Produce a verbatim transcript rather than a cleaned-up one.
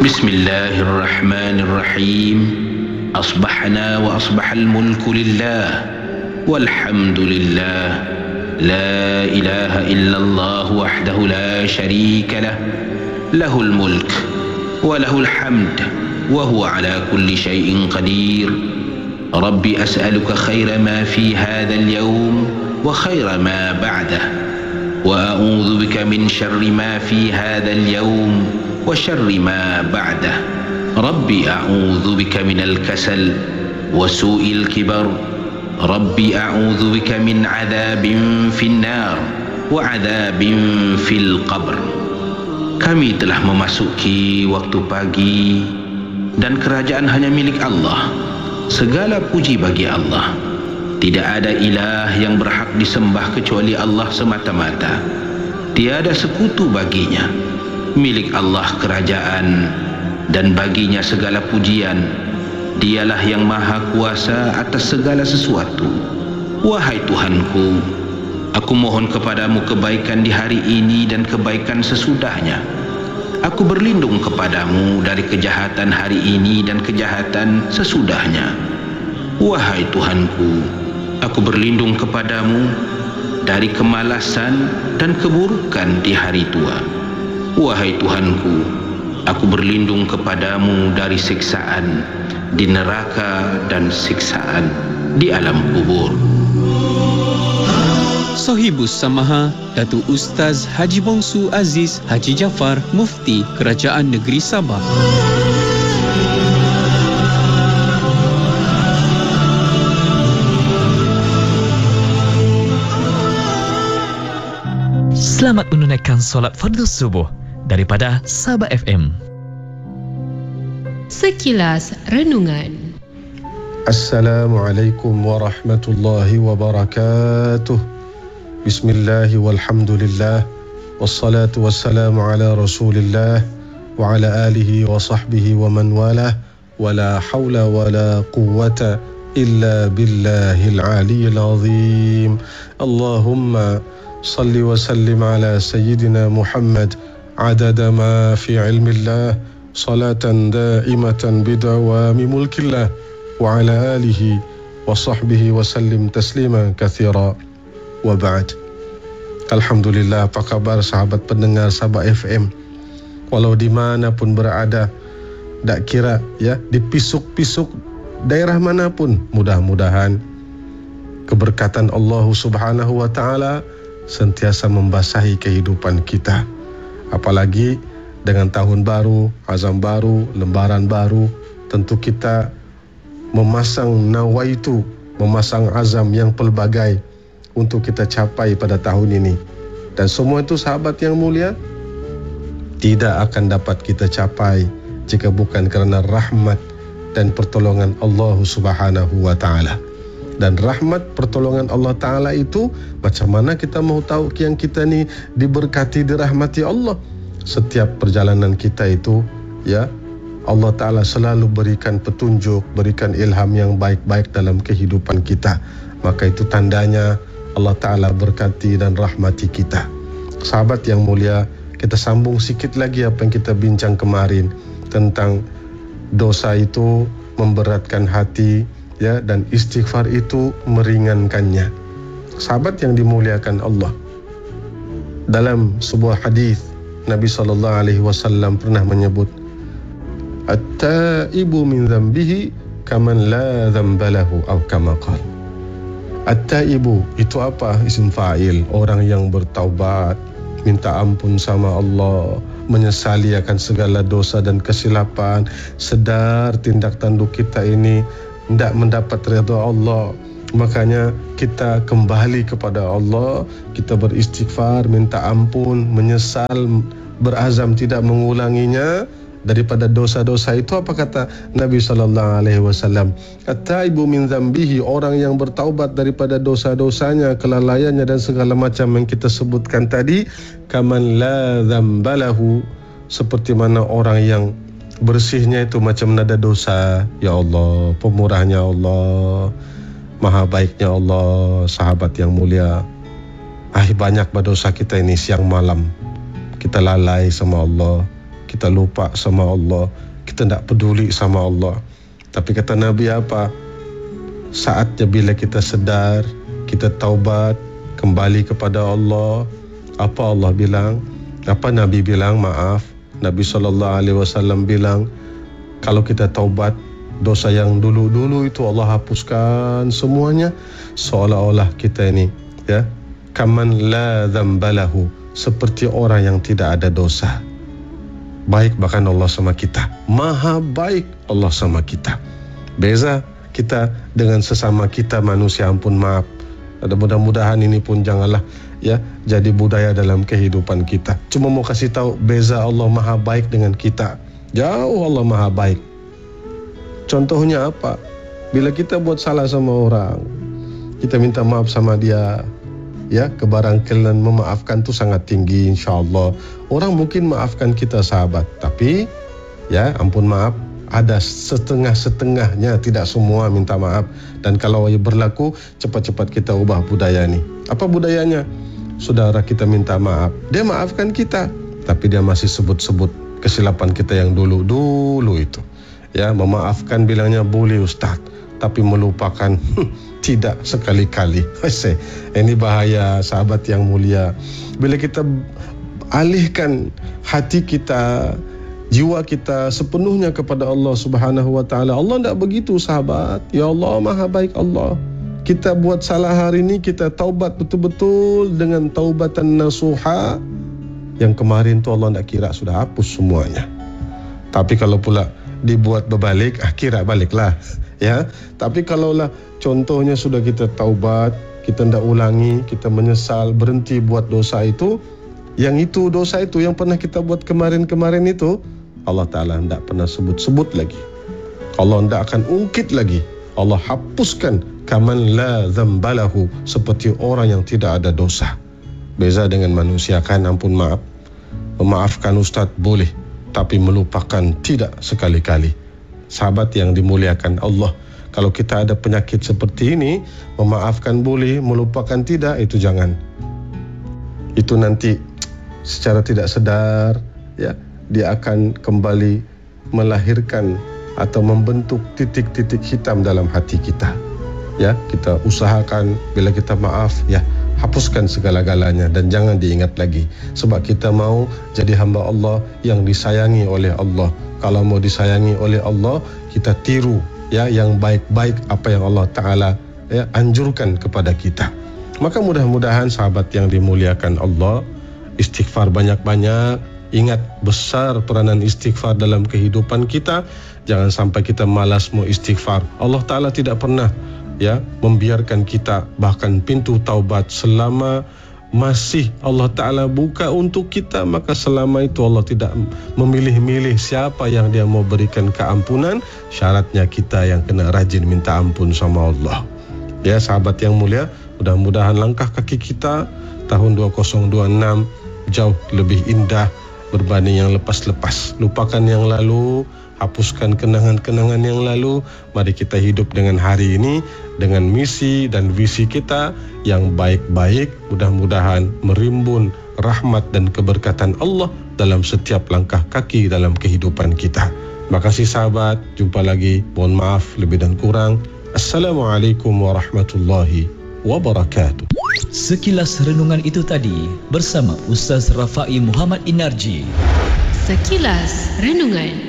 بسم الله الرحمن الرحيم أصبحنا وأصبح الملك لله والحمد لله لا إله إلا الله وحده لا شريك له له الملك وله الحمد وهو على كل شيء قدير ربي أسألك خير ما في هذا اليوم وخير ما بعده وأعوذ بك من شر ما في هذا اليوم وشر ما بعده ربي أعوذ بك من الكسل وسوء الكبر ربي أعوذ بك من عذاب في النار وعذاب في القبر. Kami telah memasuki waktu pagi dan kerajaan hanya milik Allah. Segala puji bagi Allah. Tidak ada ilah yang berhak disembah kecuali Allah semata-mata. Tiada sekutu baginya. Milik Allah kerajaan dan baginya segala pujian. Dialah yang maha kuasa atas segala sesuatu. Wahai Tuhanku, aku mohon kepadamu kebaikan di hari ini dan kebaikan sesudahnya. Aku berlindung kepadamu dari kejahatan hari ini dan kejahatan sesudahnya. Wahai Tuhanku, aku berlindung kepadamu dari kemalasan dan keburukan di hari tua. Wahai Tuhanku, aku berlindung kepadamu dari siksaan di neraka dan siksaan di alam kubur. Sahibus Samaha Datuk Ustaz Haji Bongsu Aziz Haji Jaafar Mufti Kerajaan Negeri Sabah. Selamat menunaikan solat fardu subuh daripada Sabah F M. Sekilas Renungan. Assalamualaikum warahmatullahi wabarakatuh. Bismillah walhamdulillah wassalatu wassalamu ala rasulillah wa ala alihi wa sahbihi wa man walah wa la hawla wa la quwwata illa billahil aliyyil azim. Allahumma salli wa sallim ala sayyidina Muhammad عدد ما في علم الله صلاة دائمة بدوام ملك الله وعلى آله وصحبه وسلم تسليما كثيرا وبعد. Alhamdulillah, apa kabar sahabat pendengar Sabah F M? Walau di mana pun berada, tak kira ya di pisuk-pisuk daerah manapun, mudah-mudahan keberkatan Allah Subhanahu wa taala sentiasa membasahi kehidupan kita. Apalagi dengan tahun baru, azam baru, lembaran baru, tentu kita memasang nawaitu, memasang azam yang pelbagai untuk kita capai pada tahun ini. Dan semua itu sahabat yang mulia tidak akan dapat kita capai jika bukan kerana rahmat dan pertolongan Allah Subhanahu wa taala. Dan rahmat pertolongan Allah Ta'ala itu, macam mana kita mau tahu yang kita ni diberkati, dirahmati Allah? Setiap perjalanan kita itu, ya, Allah Ta'ala selalu berikan petunjuk, berikan ilham yang baik-baik dalam kehidupan kita. Maka itu tandanya Allah Ta'ala berkati dan rahmati kita. Sahabat yang mulia, kita sambung sikit lagi apa yang kita bincang kemarin tentang dosa itu memberatkan hati, ya, dan istighfar itu meringankannya. Sahabat yang dimuliakan Allah, dalam sebuah hadis Nabi sallallahu alaihi wasallam pernah menyebut, at-taibu min dhanbihi kaman la dhanba lahu, atau kama qala. At-taibu itu apa? Isim fa'il, orang yang bertaubat, minta ampun sama Allah, menyesali akan segala dosa dan kesilapan, sedar tindak tanduk kita ini tidak mendapat redha Allah. Makanya kita kembali kepada Allah, kita beristighfar, minta ampun, menyesal, berazam tidak mengulanginya daripada dosa-dosa itu. Apa kata Nabi sallallahu alaihi wasallam? At-taibu min dzambihi, orang yang bertaubat daripada dosa-dosanya, kelalaiannya dan segala macam yang kita sebutkan tadi, kaman la dzambalahu, seperti mana orang yang bersihnya itu macam nada dosa. Ya Allah, pemurahnya Allah, maha baiknya Allah. Sahabat yang mulia, ah banyak berdosa kita ini siang malam, kita lalai sama Allah, kita lupa sama Allah, kita tak peduli sama Allah. Tapi kata Nabi apa? Saatnya bila kita sedar, kita taubat, kembali kepada Allah. Apa Allah bilang? Apa Nabi bilang? Maaf, Nabi sallallahu alaihi wasallam bilang, kalau kita taubat, dosa yang dulu-dulu itu Allah hapuskan semuanya, seolah-olah kita ini, ya, kaman la dzambalahu, seperti orang yang tidak ada dosa. Baik bahkan Allah sama kita, maha baik Allah sama kita. Beza kita dengan sesama kita manusia, ampun maaf. Mudah-mudahan ini pun janganlah ya jadi budaya dalam kehidupan kita. Cuma mau kasih tahu beza Allah maha baik dengan kita. Jauh Allah maha baik. Contohnya apa? Bila kita buat salah sama orang, kita minta maaf sama dia, ya, kebarangkalian memaafkan itu sangat tinggi insya-Allah. Orang mungkin maafkan kita sahabat, tapi ya ampun maaf, ada setengah-setengahnya, tidak semua minta maaf. Dan kalau berlaku, cepat-cepat kita ubah budaya ni. Apa budayanya? Saudara kita minta maaf, dia maafkan kita, tapi dia masih sebut-sebut kesilapan kita yang dulu-dulu itu. Ya, memaafkan bilangnya boleh Ustaz, tapi melupakan tidak sekali-kali. Ini bahaya sahabat yang mulia. Bila kita alihkan hati kita, jiwa kita sepenuhnya kepada Allah Subhanahu wa taala. Allah tidak begitu sahabat. Ya Allah maha baik Allah. Kita buat salah hari ini, kita taubat betul-betul dengan taubatan nasuha. Yang kemarin tu Allah tidak kira sudah hapus semuanya. Tapi kalau pula dibuat berbalik, ah, kira baliklah. Ya. Tapi kalaulah contohnya sudah kita taubat, kita tidak ulangi, kita menyesal, berhenti buat dosa itu, yang itu dosa itu yang pernah kita buat kemarin-kemarin itu, Allah Ta'ala tidak pernah sebut-sebut lagi. Allah tidak akan ungkit lagi. Allah hapuskan kaman la dzambalahu, seperti orang yang tidak ada dosa. Beza dengan manusia kan, ampun maaf. Memaafkan Ustaz boleh, tapi melupakan tidak sekali-kali. Sahabat yang dimuliakan Allah, kalau kita ada penyakit seperti ini, memaafkan boleh, melupakan tidak, itu jangan. Itu nanti secara tidak sadar, ya, dia akan kembali melahirkan atau membentuk titik-titik hitam dalam hati kita. Ya, kita usahakan bila kita maaf, ya, hapuskan segala-galanya dan jangan diingat lagi. Sebab kita mau jadi hamba Allah yang disayangi oleh Allah. Kalau mau disayangi oleh Allah, kita tiru ya yang baik-baik apa yang Allah Ta'ala ya anjurkan kepada kita. Maka mudah-mudahan sahabat yang dimuliakan Allah, istighfar banyak-banyak. Ingat besar peranan istighfar dalam kehidupan kita. Jangan sampai kita malas mau istighfar. Allah Ta'ala tidak pernah ya membiarkan kita, bahkan pintu taubat selama masih Allah Ta'ala buka untuk kita, maka selama itu Allah tidak memilih-milih siapa yang dia mau berikan keampunan. Syaratnya kita yang kena rajin minta ampun sama Allah. Ya sahabat yang mulia, mudah-mudahan langkah kaki kita tahun dua ribu dua puluh enam jauh lebih indah berbanding yang lepas-lepas. Lupakan yang lalu, hapuskan kenangan-kenangan yang lalu. Mari kita hidup dengan hari ini dengan misi dan visi kita yang baik-baik. Mudah-mudahan merimbun rahmat dan keberkatan Allah dalam setiap langkah kaki dalam kehidupan kita. Terima kasih sahabat, jumpa lagi. Mohon maaf lebih dan kurang. Assalamualaikum warahmatullahi wabarakatuh. Sekilas renungan itu tadi bersama Ustaz Rafai Muhammad Inarji. Sekilas Renungan.